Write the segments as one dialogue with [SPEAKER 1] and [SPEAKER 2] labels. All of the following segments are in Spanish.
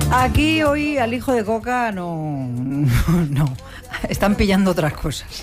[SPEAKER 1] Aquí hoy al hijo de Coca no. Están pillando otras cosas.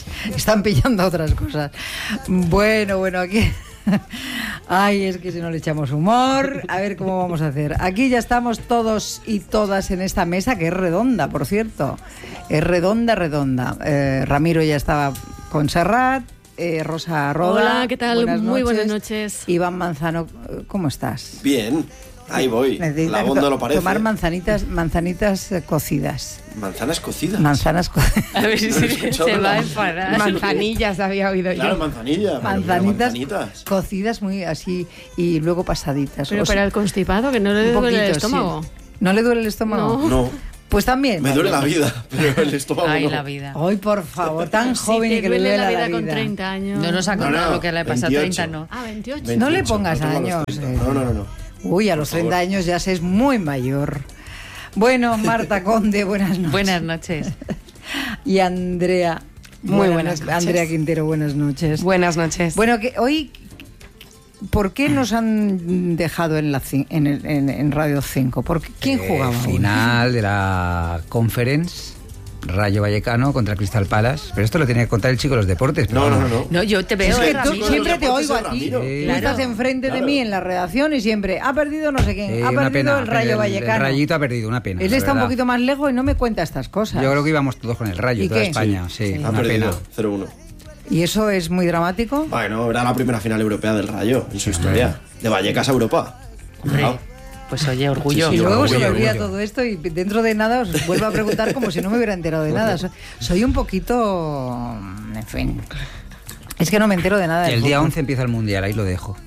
[SPEAKER 1] Bueno, aquí. Ay, es que si no le echamos humor, a ver cómo vamos a hacer. Aquí ya estamos todos y todas en esta mesa, que es redonda, por cierto. Es redonda. Ramiro ya estaba con Serrat, Rosa Roda.
[SPEAKER 2] Hola, ¿qué tal? Muy buenas noches.
[SPEAKER 1] Iván Manzano, ¿cómo estás?
[SPEAKER 3] Bien, ahí voy. La voz no lo parece.
[SPEAKER 1] Tomar manzanitas cocidas.
[SPEAKER 3] ¿Manzanas cocidas?
[SPEAKER 1] Manzanas cocidas.
[SPEAKER 2] A ver si se va a enfadar.
[SPEAKER 4] Manzanillas había oído yo.
[SPEAKER 3] Claro, manzanillas.
[SPEAKER 1] Cocidas muy así y luego pasaditas.
[SPEAKER 2] Pero para el constipado, que no le duele el estómago.
[SPEAKER 1] Sí. ¿No le duele el estómago?
[SPEAKER 3] No.
[SPEAKER 1] Pues también.
[SPEAKER 3] Me duele la vida, pero el estómago
[SPEAKER 2] Ay,
[SPEAKER 3] no.
[SPEAKER 2] la vida.
[SPEAKER 1] Ay, por favor, tan joven y que le duele la vida.
[SPEAKER 2] Con 30 años.
[SPEAKER 4] No nos ha contado lo que le pasa a 30, ¿no?
[SPEAKER 2] Ah, 28.
[SPEAKER 3] 28,
[SPEAKER 1] no le pongas años.
[SPEAKER 3] No.
[SPEAKER 1] Uy, a los 30 años ya se es muy mayor. Bueno, Marta Conde, buenas noches.
[SPEAKER 4] Buenas noches.
[SPEAKER 1] Y Andrea.
[SPEAKER 4] Muy buenas noches.
[SPEAKER 1] Andrea Quintero, buenas noches.
[SPEAKER 4] Buenas noches.
[SPEAKER 1] Bueno, que hoy, ¿por qué nos han dejado en Radio 5? ¿Quién jugaba hoy?
[SPEAKER 5] Final de la Conference, Rayo Vallecano contra Crystal Palace. Pero esto lo tiene que contar el chico de los deportes.
[SPEAKER 3] No.
[SPEAKER 4] No, yo te veo.
[SPEAKER 1] Es que
[SPEAKER 4] Ramiro.
[SPEAKER 1] siempre te oigo a ti.
[SPEAKER 3] Ramiro.
[SPEAKER 1] Tú estás enfrente de mí en la redacción y siempre ha perdido no sé quién. Ha
[SPEAKER 5] una
[SPEAKER 1] perdido
[SPEAKER 5] pena,
[SPEAKER 1] el Rayo Vallecano.
[SPEAKER 5] El Rayito ha perdido, una pena.
[SPEAKER 1] Él
[SPEAKER 5] la
[SPEAKER 1] está un
[SPEAKER 5] verdad.
[SPEAKER 1] poquito más lejos y no me cuenta estas cosas.
[SPEAKER 5] Yo creo que íbamos todos con el Rayo,
[SPEAKER 1] ¿Y
[SPEAKER 5] toda
[SPEAKER 1] qué?
[SPEAKER 5] España. Sí,
[SPEAKER 3] Ha
[SPEAKER 5] una
[SPEAKER 3] perdido,
[SPEAKER 5] pena.
[SPEAKER 3] 0-1.
[SPEAKER 1] ¿Y eso es muy dramático?
[SPEAKER 3] Bueno, era la primera final europea del Rayo en su historia. De Vallecas a Europa.
[SPEAKER 4] Hombre, pues oye, orgullo.
[SPEAKER 1] Y luego se me
[SPEAKER 5] orgullo.
[SPEAKER 1] olvida todo esto y dentro de nada os vuelvo a preguntar como si no me hubiera enterado de nada. Soy un poquito... En fin. Es que no me entero de nada.
[SPEAKER 5] El día 11 empieza el Mundial, ahí lo dejo.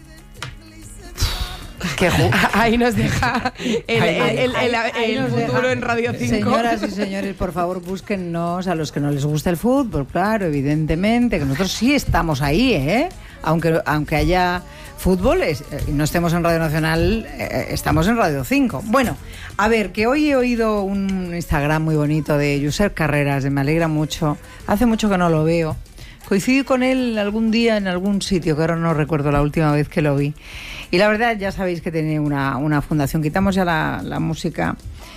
[SPEAKER 4] Ahí nos deja
[SPEAKER 1] Ahí
[SPEAKER 4] el
[SPEAKER 1] nos
[SPEAKER 4] futuro
[SPEAKER 1] deja.
[SPEAKER 4] en Radio 5.
[SPEAKER 1] Señoras y señores, por favor, búsquennos a los que no les gusta el fútbol, claro, evidentemente, que nosotros sí estamos ahí, ¿eh? Aunque haya fútbol y no estemos en Radio Nacional, estamos en Radio 5. Bueno, a ver, que hoy he oído un Instagram muy bonito de Josep Carreras, me alegra mucho. Hace mucho que no lo veo. Coincidí con él algún día en algún sitio, que ahora no recuerdo la última vez que lo vi. Y la verdad, ya sabéis que tiene una fundación. Quitamos ya la música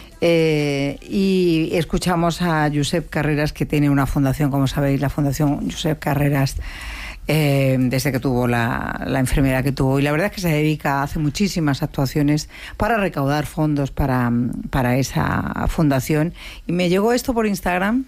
[SPEAKER 1] y escuchamos a Josep Carreras, que tiene una fundación, como sabéis, la Fundación Josep Carreras, desde que tuvo la enfermedad que tuvo. Y la verdad es que se dedica, hace muchísimas actuaciones para recaudar fondos para esa fundación. Y me llegó esto por Instagram.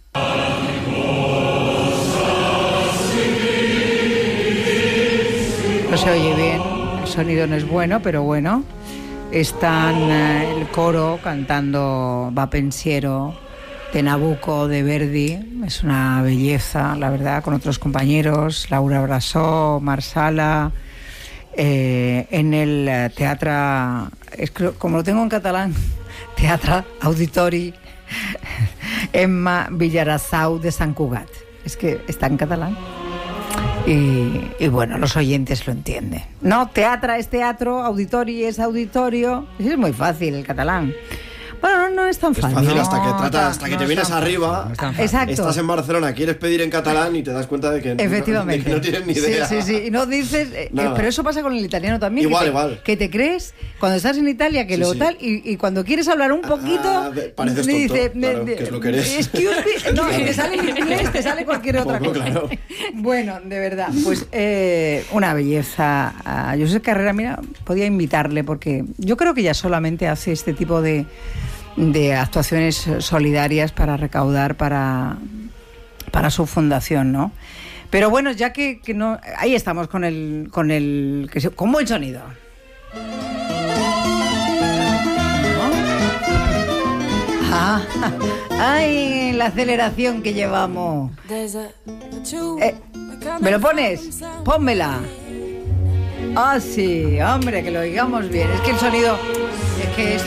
[SPEAKER 1] No se oye bien, el sonido no es bueno, pero bueno. Están el coro cantando Va Pensiero de Nabucco, de Verdi. Es una belleza, la verdad, con otros compañeros, Laura Brasó, Marsala, en el teatro, como lo tengo en catalán, Teatre Auditori Emma Villarasau de Sant Cugat. Es que está en catalán. Y bueno, los oyentes lo entienden. No, teatra es teatro, auditori es auditorio. Es muy fácil el catalán. Bueno, no es tan fácil.
[SPEAKER 3] Es fácil hasta que te vienes arriba.
[SPEAKER 1] Exacto.
[SPEAKER 3] Estás en Barcelona, quieres pedir en catalán y te das cuenta de que
[SPEAKER 1] efectivamente.
[SPEAKER 3] No tienes ni idea.
[SPEAKER 1] Sí. Y no dices... pero eso pasa con el italiano también.
[SPEAKER 3] Igual.
[SPEAKER 1] Que te crees cuando estás en Italia que lo tal y cuando quieres hablar un poquito...
[SPEAKER 3] pareces tonto,
[SPEAKER 1] dice,
[SPEAKER 3] claro, que es lo que eres.
[SPEAKER 1] Excuse me. No, te sale en inglés, te sale cualquier otra cosa.
[SPEAKER 3] Claro.
[SPEAKER 1] Bueno, de verdad, pues una belleza. A Josep Carrera, mira, podía invitarle porque yo creo que ya solamente hace este tipo de actuaciones solidarias para recaudar para su fundación, ¿no? Pero bueno, ya que no, ahí estamos con buen sonido. ¿No? Ay, la aceleración que llevamos. ¿Me lo pones? Pónmela. Ah, sí, hombre, que lo oigamos bien. Es que el sonido, es que